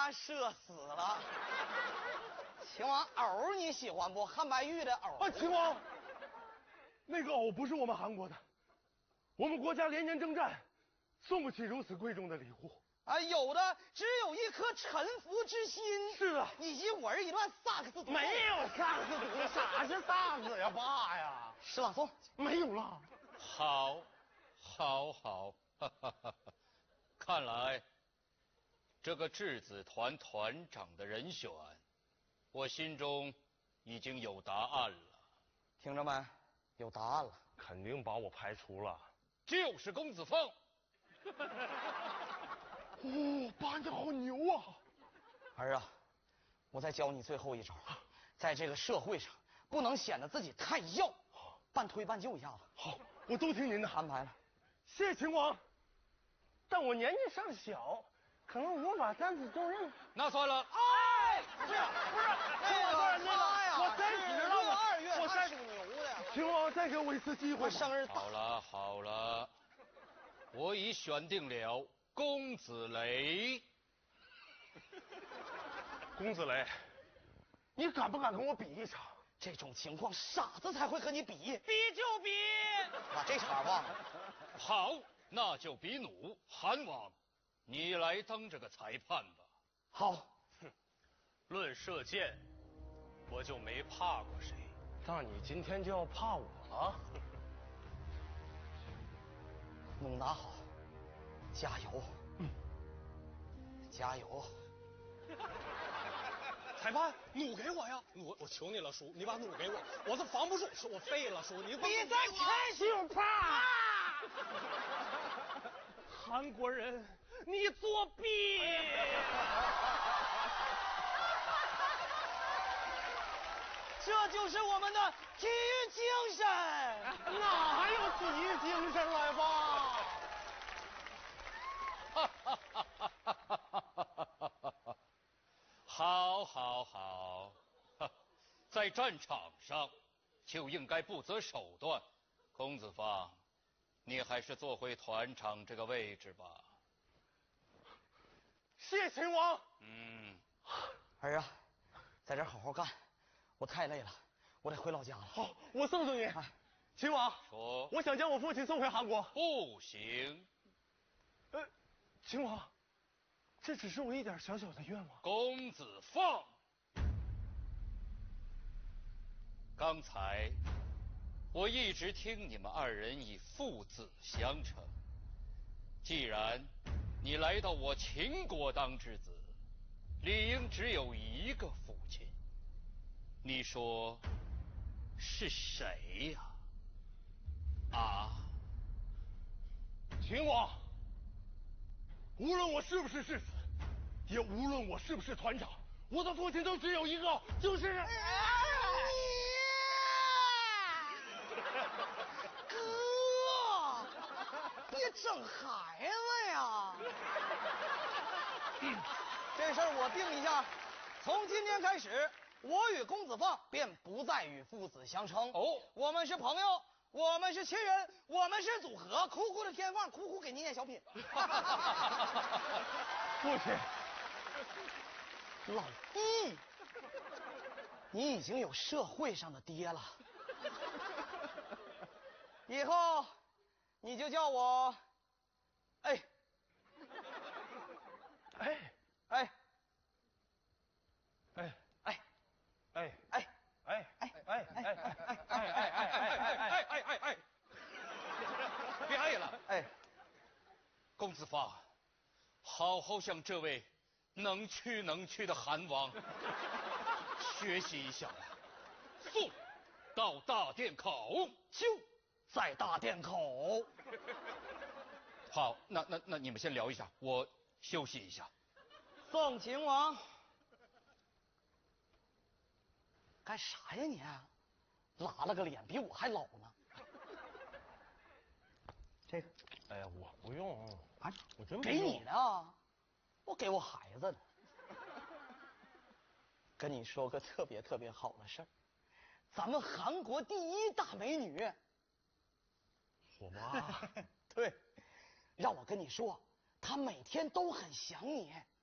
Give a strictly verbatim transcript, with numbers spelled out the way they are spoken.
呀，社死了。秦王，藕你喜欢不？汉白玉的藕。 啊，秦王，那个藕不是我们韩国的，我们国家连年征战，送不起如此贵重的礼物。 啊，有的只有一颗臣服之心。 是啊， 以及我儿一段萨克斯独奏。 没有萨克斯独奏，啥是萨克斯呀，爸呀？ 诗朗诵没有了。 好，好，好，哈哈哈！看来这个质子团团长的人选，我心中已经有答案了。 听着没？有答案了。 肯定把我排除了。 就是公子凤。 哦，爸，你好牛啊！ 儿啊，我再教你最后一招，在这个社会上不能显得自己太要，半推半就一下子。 好，我都听您的安排了。 谢秦王，但我年纪尚小，可能无法担此重任。 那算了。 哎， 不是不是， 那个他呀， 我三十了， 我二月我他属牛的。 秦王，再给我一次机会。 我生日好了好了，我已选定了公子雷。 公子雷，你敢不敢跟我比一场？ 这种情况，傻子才会和你比。 比就比。 把这茬忘了。 好，那就比弩。韩王，你来当这个裁判吧。 好。 哼，论射箭，我就没怕过谁。那你今天就要怕我了。 弩拿好，加油。 嗯， 加油。 裁判，弩给我呀！我我求你了，叔，你把弩给我，我都防不住，叔，我废了，叔，你比赛开始吧！ 韩国人，你作弊！ 这就是我们的体育精神。 哪还有体育精神来吧？ 哈哈哈哈哈哈！好，好，好，在战场上就应该不择手段。公子方，你还是坐回团长这个位置吧。 谢秦王。 嗯， 儿啊，在这好好干，我太累了，我得回老家了。 好，我送送你。秦王， 说， 我想将我父亲送回韩国。 不行。 呃，秦王，这只是我一点小小的愿望。 公子放。刚才我一直听你们二人以父子相称，既然你来到我秦国当之子，理应只有一个父亲。你说是谁呀？啊？ 秦王，无论我是不是世子，也无论我是不是团长，我的父亲都只有一个，就是。 哥，别整孩子呀！这事儿我定一下，从今天开始，我与公子凤便不再与父子相称。 哦，我们是朋友，我们是亲人，我们是组合。哭哭的天放，哭哭给你念小品。 父亲， 老弟，你已经有社会上的爹了，以后你就叫我，哎， 哎哎， 哎哎， 哎哎。 哎哎哎哎哎哎哎哎哎哎哎哎！别爱了， 哎， 公子方，好好向这位能屈能屈的韩王学习一下呀。送到大殿口， 就在大殿口。 好，那那那你们先聊一下，我休息一下。 宋秦王。干啥呀你？拉了个脸，比我还老呢。这个， 哎呀，我不用啊， 我真给你的，我给我孩子的。跟你说个特别特别好的事儿，咱们韩国第一大美女， 我妈。 对，让我跟你说，她每天都很想你。